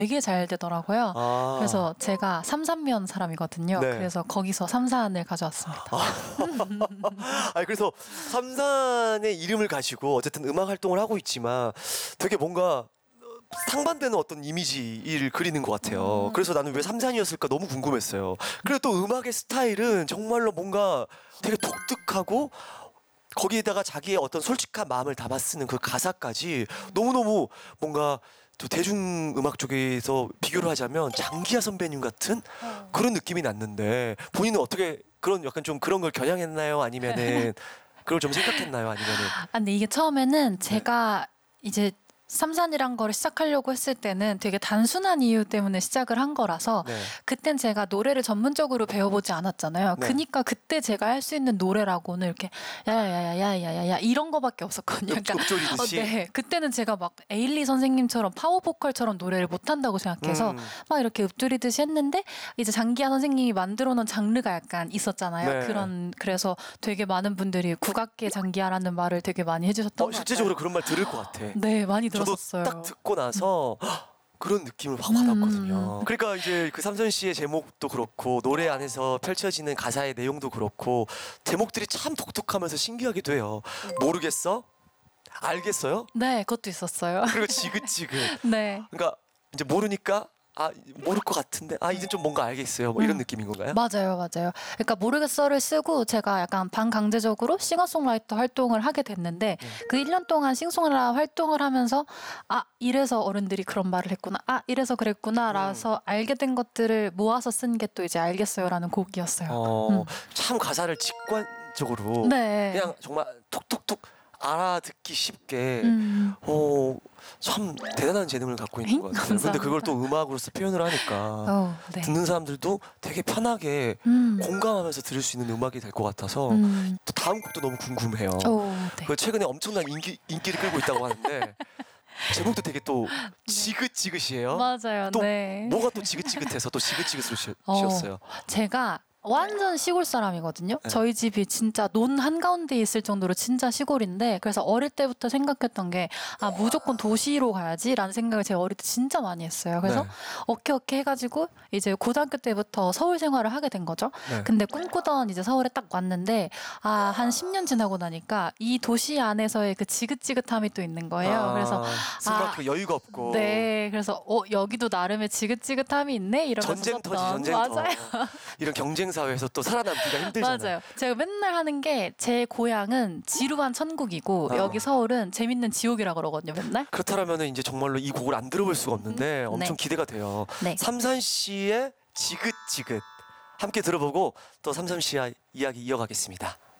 되게 잘 되더라고요. 아. 그래서 제가 삼산면 사람이거든요. 네. 그래서 거기서 삼산을 가져왔습니다. 아니 그래서 삼산의 이름을 가지고 어쨌든 음악 활동을 하고 있지만 되게 뭔가 상반되는 어떤 이미지를 그리는 것 같아요. 그래서 나는 왜 삼산이었을까 너무 궁금했어요. 그리고 또 음악의 스타일은 정말로 뭔가 되게 독특하고 거기에다가 자기의 어떤 솔직한 마음을 담아 쓰는 그 가사까지 너무너무 뭔가 또 대중음악 쪽에서 비교를 하자면 장기하 선배님 같은 그런 느낌이 났는데 본인은 어떻게 그런 약간 좀 그런 걸 겨냥했나요? 아니면은 그걸 좀 생각했나요? 아니면은 근데 이게 처음에는 제가 이제 삼산이란 거를 시작하려고 했을 때는 되게 단순한 이유 때문에 시작을 한 거라서 네. 그땐 제가 노래를 전문적으로 배워보지 않았잖아요. 네. 그니까 그때 제가 할 수 있는 노래라고는 이렇게 야야야야야야야 이런 거밖에 없었거든요. 읊조리듯이. 네. 그때는 제가 막 에일리 선생님처럼 파워보컬처럼 노래를 못한다고 생각해서 막 이렇게 읊조리듯이 했는데 이제 장기하 선생님이 만들어놓은 장르가 약간 있었잖아요. 네. 그래서 되게 많은 분들이 국악계 장기하라는 말을 되게 많이 해주셨던 것 같아요. 실제적으로 그런 말 들을 것 같아. 네, 많이 저도 들었었어요. 딱 듣고 나서 그런 느낌을 확 받았거든요. 그러니까 이제 그 삼선 씨의 제목도 그렇고 노래 안에서 펼쳐지는 가사의 내용도 그렇고 제목들이 참 독특하면서 신기하기도 해요. 모르겠어? 알겠어요? 네, 그것도 있었어요. 그리고 지긋지긋. 네. 그러니까 이제 모르니까 모를 것 같은데 이제 좀 뭔가 알겠어요. 뭐 이런 느낌인 건가요? 맞아요. 그러니까 모르겠어를 쓰고 제가 약간 반강제적으로 싱어송라이터 활동을 하게 됐는데 그 1년 동안 싱어송라이터 활동을 하면서 이래서 어른들이 그런 말을 했구나. 이래서 그랬구나. 라서 알게 된 것들을 모아서 쓴 게 또 이제 알겠어요라는 곡이었어요. 참 가사를 직관적으로 네. 그냥 정말 톡톡톡 알아듣기 쉽게 참 대단한 재능을 갖고 있는 것 같아요. 감사합니다. 근데 그걸 또 음악으로서 표현을 하니까 네. 듣는 사람들도 되게 편하게 공감하면서 들을 수 있는 음악이 될 것 같아서 또 다음 곡도 너무 궁금해요. 네. 그 최근에 엄청난 인기를 끌고 있다고 하는데 제목도 되게 또 지긋지긋이에요. 맞아요. 또 네. 뭐가 또 지긋지긋해서 또 지긋지긋으로 지었어요. 제가 완전 시골 사람이거든요. 네. 저희 집이 진짜 논 한가운데 있을 정도로 진짜 시골인데 그래서 어릴 때부터 생각했던 게 무조건 도시로 가야지라는 생각을 제가 어릴 때 진짜 많이 했어요. 그래서 네. 오케이 해가지고 이제 고등학교 때부터 서울 생활을 하게 된 거죠. 네. 근데 꿈꾸던 이제 서울에 딱 왔는데 한 10년 지나고 나니까 이 도시 안에서의 그 지긋지긋함이 또 있는 거예요. 그래서 생각할 여유가 없고 네, 그래서 여기도 나름의 지긋지긋함이 있네 이러면서 전쟁터지 썼던. 전쟁터. 맞아요. 이런 경쟁 사회에서 또 살아남기가 힘들잖아요. 맞아요. 제가 맨날 하는 게 제 고향은 지루한 천국이고 여기 서울은 재밌는 지옥이라 그러거든요. 맨날. 그렇다면은 이제 정말로 이 곡을 안 들어볼 수가 없는데 엄청 기대가 돼요. 네. 삼산 씨의 지긋지긋 함께 들어보고 또 삼산 씨의 이야기 이어가겠습니다.